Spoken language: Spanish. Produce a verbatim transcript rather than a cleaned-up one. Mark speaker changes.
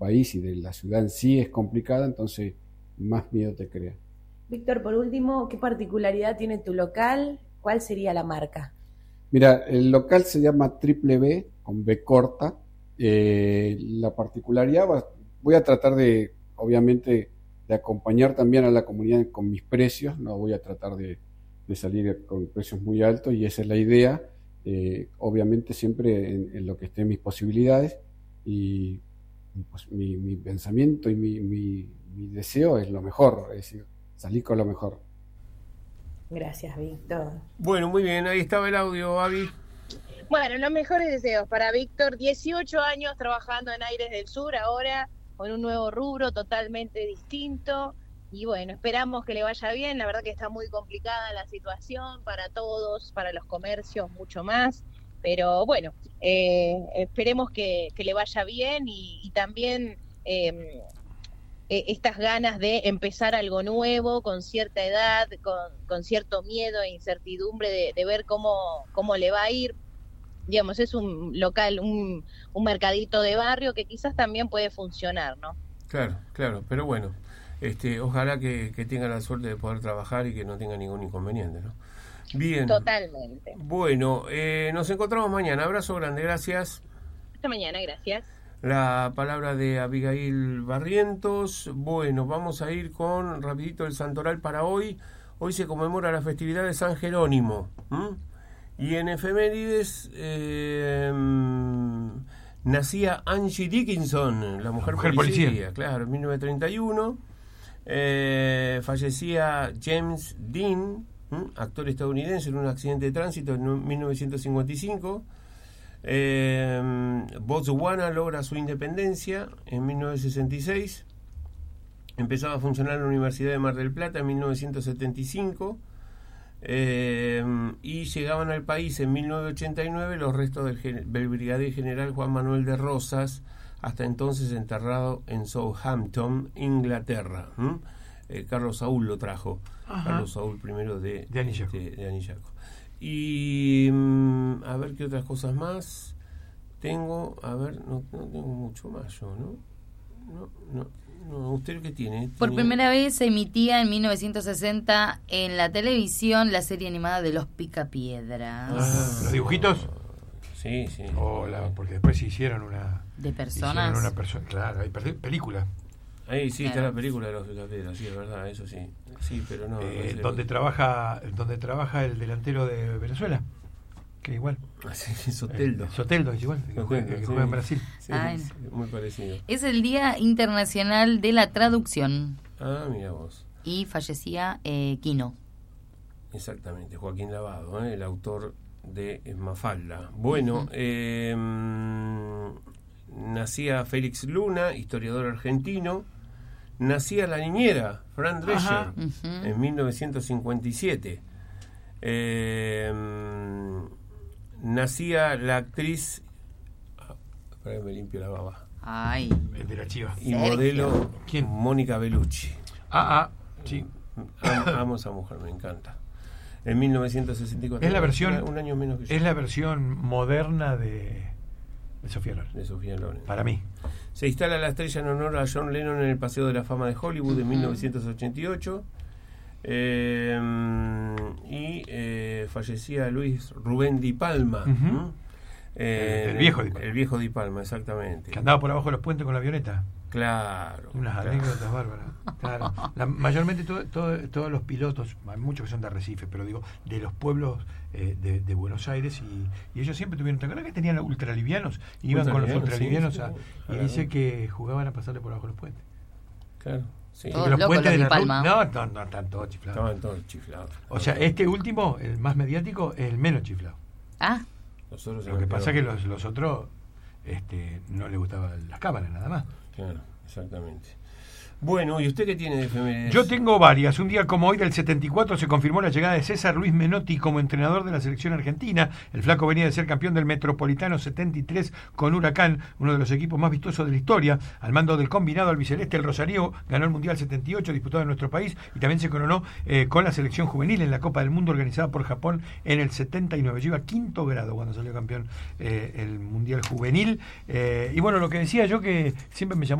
Speaker 1: país y de la ciudad en sí es complicada, entonces más miedo te crea.
Speaker 2: Víctor, por último, ¿qué particularidad tiene tu local? ¿Cuál sería la marca?
Speaker 1: Mira, el local se llama Triple B, con B corta. Eh, la particularidad, va, voy a tratar de, obviamente, de acompañar también a la comunidad con mis precios, no voy a tratar de, de salir con precios muy altos, y esa es la idea, eh, obviamente siempre en, en lo que esté en mis posibilidades, y, y pues mi, mi pensamiento y mi, mi, mi deseo es lo mejor, es decir, salir con lo mejor.
Speaker 2: Gracias, Víctor.
Speaker 3: Bueno, muy bien, ahí estaba el audio, Avi.
Speaker 4: Bueno, los mejores deseos para Víctor, dieciocho años trabajando en Aires del Sur, ahora con un nuevo rubro totalmente distinto, y bueno, esperamos que le vaya bien. La verdad que está muy complicada la situación para todos, para los comercios mucho más, pero bueno, eh, esperemos que, que le vaya bien, y, y también eh, eh, estas ganas de empezar algo nuevo con cierta edad, con, con cierto miedo e incertidumbre de, de ver cómo, cómo le va a ir. Digamos, es un local, un, un mercadito de barrio que quizás también puede funcionar, ¿no?
Speaker 3: Claro, claro, pero bueno, este, ojalá que, que tenga la suerte de poder trabajar y que no tenga ningún inconveniente, ¿no? Bien.
Speaker 4: Totalmente.
Speaker 3: Bueno, eh, nos encontramos mañana. Abrazo grande, gracias.
Speaker 4: Hasta mañana, gracias.
Speaker 3: La palabra de Abigail Barrientos. Bueno, vamos a ir con rapidito el santoral para hoy. Hoy se conmemora la festividad de San Jerónimo. ¿Mm? Y en efemérides eh, nacía Angie Dickinson, la mujer,
Speaker 5: la mujer
Speaker 3: policía,
Speaker 5: policía,
Speaker 3: claro, en mil novecientos treinta y uno. Eh, fallecía James Dean, ¿m? actor estadounidense, en un accidente de tránsito en mil novecientos cincuenta y cinco. Eh, Botswana logra su independencia en mil novecientos sesenta y seis. Empezaba a funcionar la Universidad de Mar del Plata en mil novecientos setenta y cinco. Eh, y llegaban al país en mil novecientos ochenta y nueve los restos del, del brigadier general Juan Manuel de Rosas, hasta entonces enterrado en Southampton, Inglaterra. ¿Mm? Eh, Carlos Saúl lo trajo. Ajá. Carlos Saúl primero de,
Speaker 5: de Anillaco.
Speaker 3: De, de Anillaco. Y mm, a ver qué otras cosas más tengo. A ver, no, no tengo mucho más yo, ¿no? No, no. No, ¿usted qué tiene?
Speaker 6: Por
Speaker 3: ¿Tiene?
Speaker 6: primera vez se emitía en mil novecientos sesenta en la televisión la serie animada de Los Picapiedras.
Speaker 5: Ah, ¿los dibujitos?
Speaker 3: Sí, sí.
Speaker 5: Oh, la, porque después se hicieron una...
Speaker 6: ¿De personas?
Speaker 5: Una perso- claro, hay per- película.
Speaker 3: Ahí sí,
Speaker 6: claro.
Speaker 3: Está la película de Los Picapiedras, sí, es verdad, eso sí. Sí, pero no...
Speaker 5: Eh,
Speaker 3: no
Speaker 5: donde, trabaja, donde trabaja el delantero de Venezuela, que igual.
Speaker 3: Sí, Soteldo.
Speaker 5: Eh, Soteldo es igual, que, juega, que, que juega en Brasil.
Speaker 3: Sí,
Speaker 6: Ay,
Speaker 3: sí, muy parecido.
Speaker 6: Es el Día Internacional de la Traducción.
Speaker 3: Ah, mira vos.
Speaker 6: Y fallecía eh, Quino.
Speaker 3: Exactamente, Joaquín Lavado, ¿eh? El autor de Mafalda. Bueno, uh-huh. eh, nacía Félix Luna, historiador argentino. Nacía la niñera, Fran Drescher, uh-huh. en mil novecientos cincuenta y siete. Eh, nacía la actriz... Espera que me limpio la baba.
Speaker 6: Ay.
Speaker 5: El de la chiva.
Speaker 3: Y modelo,
Speaker 5: ¿quién?
Speaker 3: Mónica Bellucci.
Speaker 5: Ah, ah, sí.
Speaker 3: Amo, amo a esa mujer, me encanta. En mil novecientos sesenta y cuatro.
Speaker 5: Es la versión,
Speaker 3: un año menos que yo.
Speaker 5: Es la versión moderna de, de Sofía Loren.
Speaker 3: De Sofía Loren.
Speaker 5: Para mí.
Speaker 3: Se instala la estrella en honor a John Lennon en el Paseo de la Fama de Hollywood en mil novecientos ochenta y ocho. Eh, y eh, fallecía Luis Rubén Di Palma.
Speaker 5: Uh-huh.
Speaker 3: eh,
Speaker 5: el, el viejo Di Palma.
Speaker 3: El viejo Di Palma, exactamente.
Speaker 5: Que andaba por abajo de los puentes con la avioneta.
Speaker 3: Claro.
Speaker 5: Unas
Speaker 3: claro.
Speaker 5: anécdotas bárbaras. Claro. La, mayormente todo, todo, todos los pilotos, hay muchos que son de Arrecife, pero digo, de los pueblos eh, de, de Buenos Aires, y, y ellos siempre tuvieron, ¿te acuerdas que tenían ultralivianos? Iban con los ultralivianos, sí, sí, a, y dice que jugaban a pasarle por abajo los puentes.
Speaker 3: Claro. Sí.
Speaker 6: Todos
Speaker 5: los
Speaker 6: locos
Speaker 5: puentes
Speaker 6: los
Speaker 5: de
Speaker 6: Di Palma.
Speaker 5: No, no, no, están todos chiflados.
Speaker 3: Estaban todos chiflados.
Speaker 5: O sea, este último, el más mediático, es el menos chiflado.
Speaker 6: Ah.
Speaker 3: Nosotros
Speaker 5: Lo que pasa es que los, los otros este, no les gustaban las cámaras, nada más.
Speaker 3: Claro, exactamente. Bueno, ¿y usted qué tiene de efemérides?
Speaker 5: Yo tengo varias. Un día como hoy del setenta y cuatro se confirmó la llegada de César Luis Menotti como entrenador de la selección argentina. El flaco venía de ser campeón del Metropolitano setenta y tres con Huracán, uno de los equipos más vistosos de la historia. Al mando del combinado albiceleste, el Rosario ganó el Mundial setenta y ocho disputado en nuestro país, y también se coronó eh, con la selección juvenil en la Copa del Mundo organizada por Japón en el setenta y nueve. Yo iba a quinto grado cuando salió campeón eh, el Mundial juvenil. Eh, y bueno, lo que decía yo, que siempre me llamó